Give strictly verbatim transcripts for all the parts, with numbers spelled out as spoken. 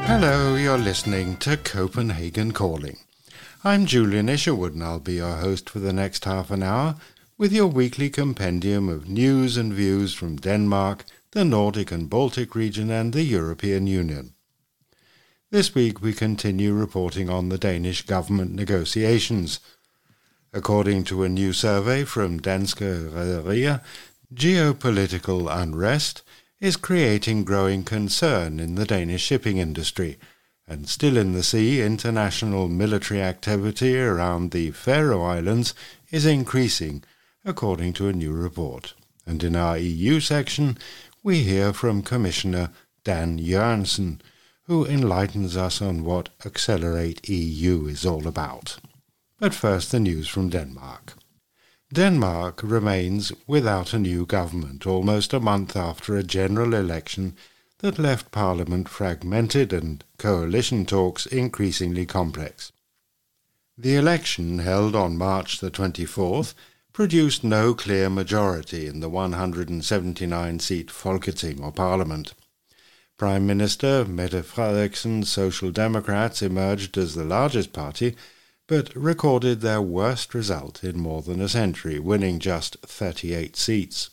Hello, you're listening to Copenhagen Calling. I'm Julian Isherwood and I'll be your host for the next half an hour with your weekly compendium of news and views from Denmark, the Nordic and Baltic region and the European Union. This week we continue reporting on the Danish government negotiations. According to a new survey from Danske Rederier, geopolitical unrest is creating growing concern in the Danish shipping industry, and still in the sea, international military activity around the Faroe Islands is increasing, according to a new report. And in our E U section, we hear from Commissioner Dan Jørgensen, who enlightens us on what Accelerate E U is all about. But first, the news from Denmark. Denmark remains without a new government almost a month after a general election that left Parliament fragmented and coalition talks increasingly complex. The election, held on March the twenty-fourth, produced no clear majority in the one hundred seventy-nine seat Folketing or Parliament. Prime Minister Mette Frederiksen's Social Democrats emerged as the largest party, but recorded their worst result in more than a century, winning just thirty-eight seats.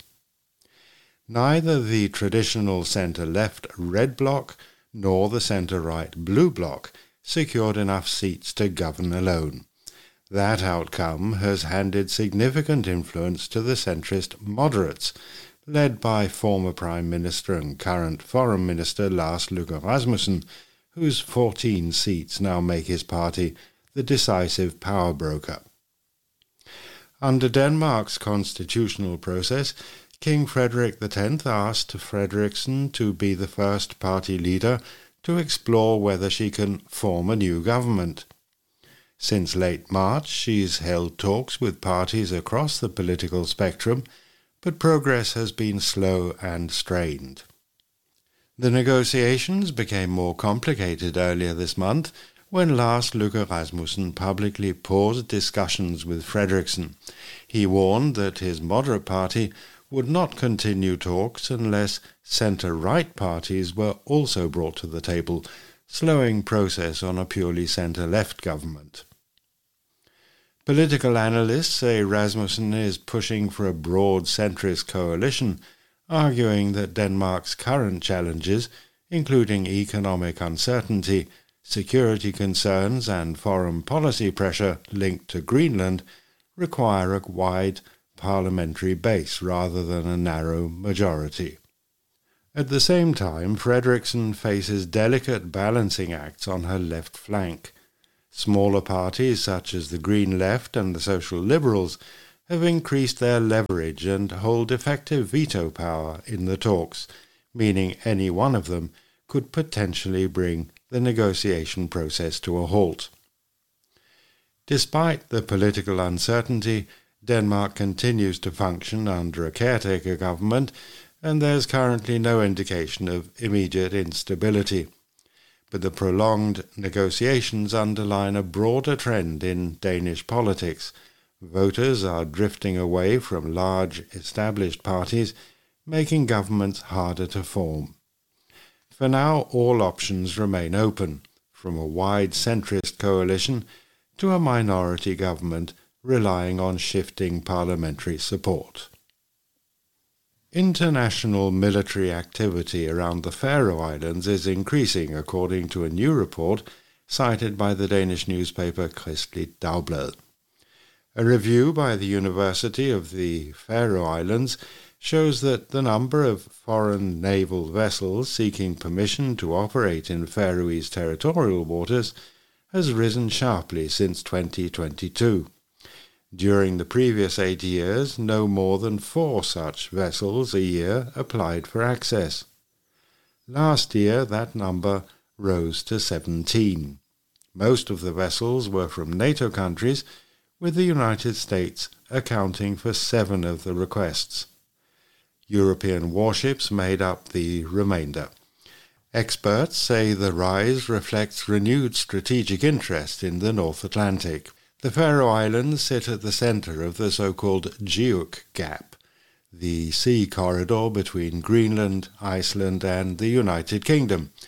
Neither the traditional centre-left Red Bloc nor the centre-right Blue Bloc secured enough seats to govern alone. That outcome has handed significant influence to the centrist moderates, led by former Prime Minister and current Foreign Minister Lars Løkke Rasmussen, whose fourteen seats now make his party the decisive power broker. Under Denmark's constitutional process, King Frederik the tenth asked Frederiksen to be the first party leader to explore whether she can form a new government. Since late March, she's held talks with parties across the political spectrum, but progress has been slow and strained. The negotiations became more complicated earlier this month when Lars Løkke Rasmussen publicly paused discussions with Frederiksen. He warned that his moderate party would not continue talks unless centre-right parties were also brought to the table, slowing progress on a purely centre-left government. Political analysts say Rasmussen is pushing for a broad centrist coalition, arguing that Denmark's current challenges, including economic uncertainty, security concerns and foreign policy pressure linked to Greenland, require a wide parliamentary base rather than a narrow majority. At the same time, Frederiksen faces delicate balancing acts on her left flank. Smaller parties such as the Green Left and the Social Liberals have increased their leverage and hold effective veto power in the talks, meaning any one of them could potentially bring the negotiation process to a halt. Despite the political uncertainty, Denmark continues to function under a caretaker government, and there's currently no indication of immediate instability. But the prolonged negotiations underline a broader trend in Danish politics. Voters are drifting away from large established parties, making governments harder to form. For now, all options remain open, from a wide centrist coalition to a minority government relying on shifting parliamentary support. International military activity around the Faroe Islands is increasing, according to a new report cited by the Danish newspaper Kristeligt Dagblad. A review by the University of the Faroe Islands shows that the number of foreign naval vessels seeking permission to operate in Faroese territorial waters has risen sharply since twenty twenty-two. During the previous eight years, no more than four such vessels a year applied for access. Last year, that number rose to seventeen. Most of the vessels were from NATO countries, with the United States accounting for seven of the requests. European warships made up the remainder. Experts say the rise reflects renewed strategic interest in the North Atlantic. The Faroe Islands sit at the centre of the so-called Giuk Gap, the sea corridor between Greenland, Iceland and the United Kingdom,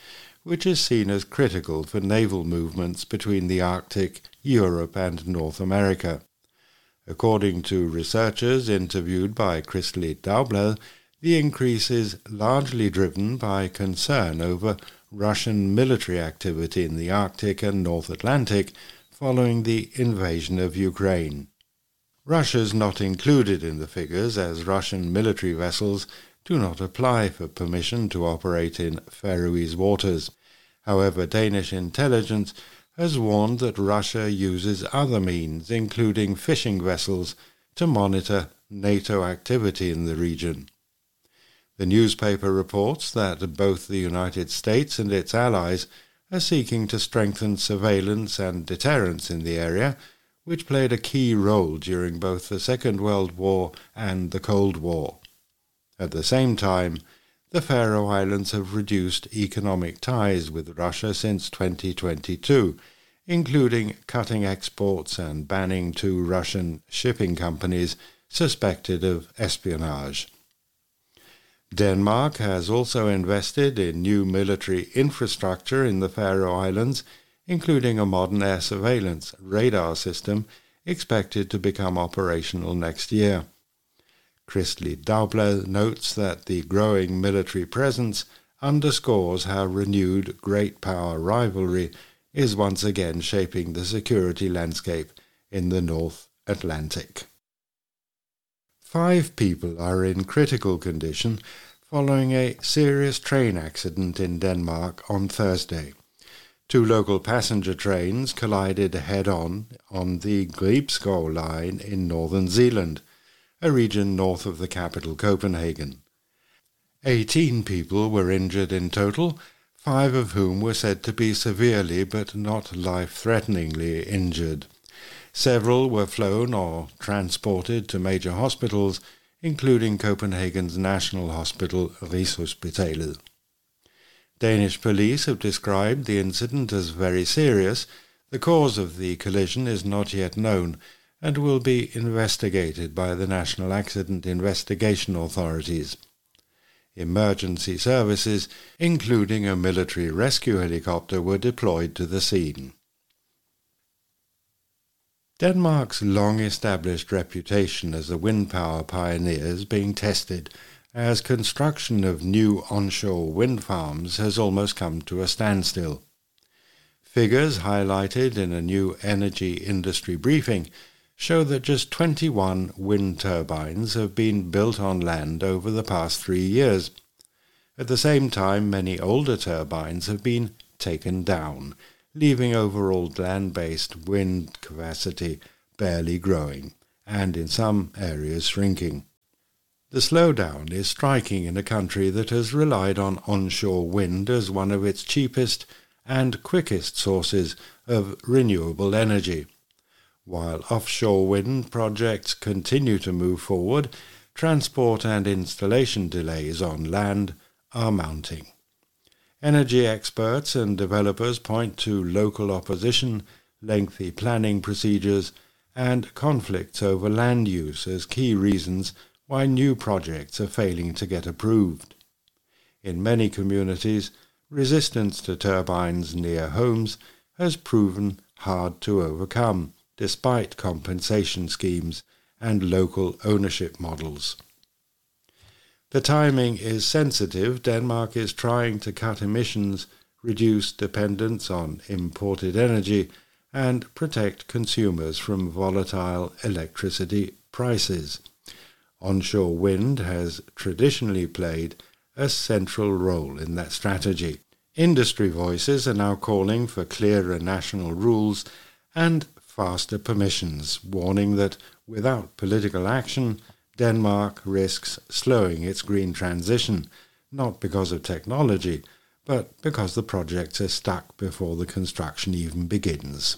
which is seen as critical for naval movements between the Arctic, Europe and North America. According to researchers interviewed by Christelig Dagblad, the increase is largely driven by concern over Russian military activity in the Arctic and North Atlantic following the invasion of Ukraine. Russia is not included in the figures, as Russian military vessels do not apply for permission to operate in Faroese waters. However, Danish intelligence has warned that Russia uses other means, including fishing vessels, to monitor NATO activity in the region. The newspaper reports that both the United States and its allies are seeking to strengthen surveillance and deterrence in the area, which played a key role during both the Second World War and the Cold War. At the same time, the Faroe Islands have reduced economic ties with Russia since twenty twenty-two, including cutting exports and banning two Russian shipping companies suspected of espionage. Denmark has also invested in new military infrastructure in the Faroe Islands, including a modern air surveillance radar system expected to become operational next year. Christelig Dagblad notes that the growing military presence underscores how renewed great power rivalry is once again shaping the security landscape in the North Atlantic. Five people are in critical condition following a serious train accident in Denmark on Thursday. Two local passenger trains collided head-on on the Gribskov line in northern Zealand, a region north of the capital Copenhagen. Eighteen people were injured in total, five of whom were said to be severely but not life-threateningly injured. Several were flown or transported to major hospitals, including Copenhagen's National Hospital, Rigshospitalet. Danish police have described the incident as very serious. The cause of the collision is not yet known and will be investigated by the National Accident Investigation Authorities. Emergency services, including a military rescue helicopter, were deployed to the scene. Denmark's long-established reputation as a wind power pioneer is being tested, as construction of new onshore wind farms has almost come to a standstill. Figures highlighted in a new energy industry briefing show that just twenty-one wind turbines have been built on land over the past three years. At the same time, many older turbines have been taken down, leaving overall land-based wind capacity barely growing, and in some areas shrinking. The slowdown is striking in a country that has relied on onshore wind as one of its cheapest and quickest sources of renewable energy. While offshore wind projects continue to move forward, transport and installation delays on land are mounting. Energy experts and developers point to local opposition, lengthy planning procedures, and conflicts over land use as key reasons why new projects are failing to get approved. In many communities, resistance to turbines near homes has proven hard to overcome, despite compensation schemes and local ownership models. The timing is sensitive. Denmark is trying to cut emissions, reduce dependence on imported energy, and protect consumers from volatile electricity prices. Onshore wind has traditionally played a central role in that strategy. Industry voices are now calling for clearer national rules and faster permissions, warning that without political action, Denmark risks slowing its green transition, not because of technology, but because the projects are stuck before the construction even begins.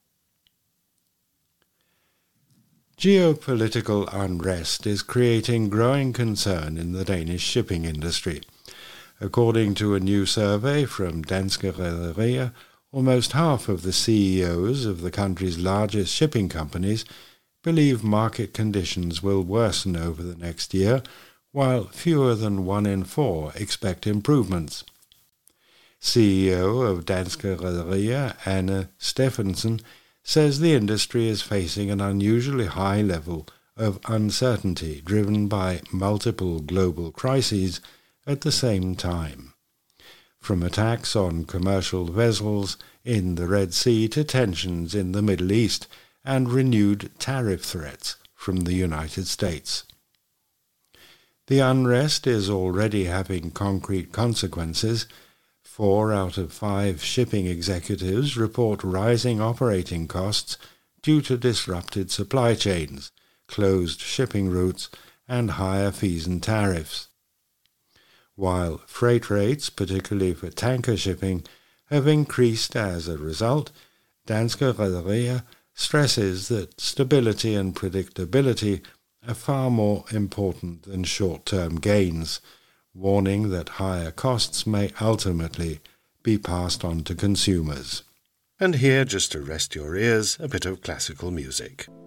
Geopolitical unrest is creating growing concern in the Danish shipping industry. According to a new survey from Danske Rederier, almost half of the C E Os of the country's largest shipping companies believe market conditions will worsen over the next year, while fewer than one in four expect improvements. C E O of Danske Rederier, Anne Steffensen, says the industry is facing an unusually high level of uncertainty driven by multiple global crises at the same time. From attacks on commercial vessels in the Red Sea to tensions in the Middle East and renewed tariff threats from the United States. The unrest is already having concrete consequences. Four out of five shipping executives report rising operating costs due to disrupted supply chains, closed shipping routes, and higher fees and tariffs. While freight rates, particularly for tanker shipping, have increased as a result, Danske Rederier stresses that stability and predictability are far more important than short-term gains, warning that higher costs may ultimately be passed on to consumers. And here, just to rest your ears, a bit of classical music.